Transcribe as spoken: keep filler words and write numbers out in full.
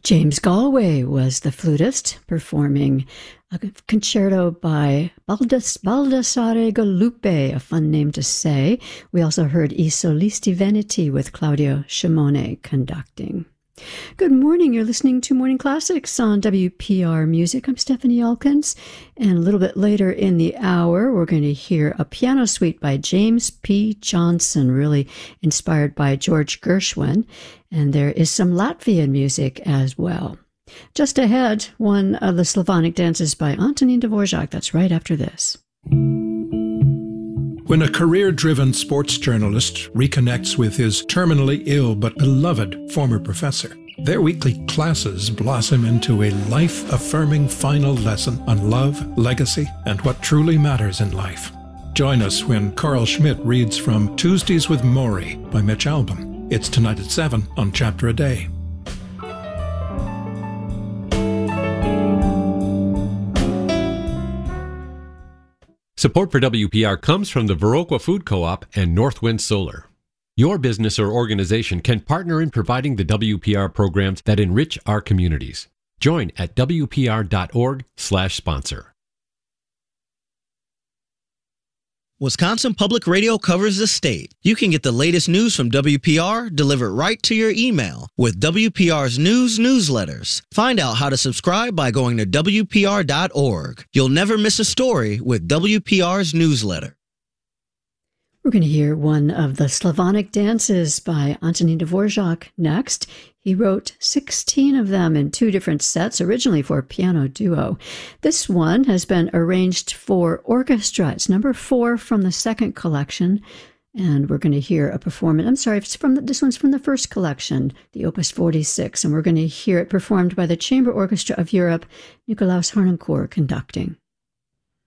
James Galway was the flutist, performing a concerto by Baldas- Baldassare Galuppi, a fun name to say. We also heard I Solisti Veneti with Claudio Scimone conducting. Good morning. You're listening to Morning Classics on W P R Music. I'm Stephanie Elkins, and a little bit later in the hour, we're going to hear a piano suite by James P. Johnson, really inspired by George Gershwin, and there is some Latvian music as well. Just ahead, one of the Slavonic dances by Antonin Dvorak. That's right after this. When a career-driven sports journalist reconnects with his terminally ill but beloved former professor, their weekly classes blossom into a life-affirming final lesson on love, legacy, and what truly matters in life. Join us when Carl Schmidt reads from Tuesdays with Maury by Mitch Albom. It's tonight at seven on Chapter a Day. Support for W P R comes from the Viroqua Food Co-op and Northwind Solar. Your business or organization can partner in providing the W P R programs that enrich our communities. Join at W P R dot org slash sponsor. Wisconsin Public Radio covers the state. You can get the latest news from W P R delivered right to your email with W P R's news newsletters. Find out how to subscribe by going to W P R dot org. You'll never miss a story with W P R's newsletter. We're going to hear one of the Slavonic dances by Antonin Dvorak next. He wrote sixteen of them in two different sets, originally for piano duo. This one has been arranged for orchestra. It's number four from the second collection, and we're going to hear a performance. I'm sorry, it's from the, this one's from the first collection, the Opus forty-six, and we're going to hear it performed by the Chamber Orchestra of Europe, Nikolaus Harnoncourt conducting.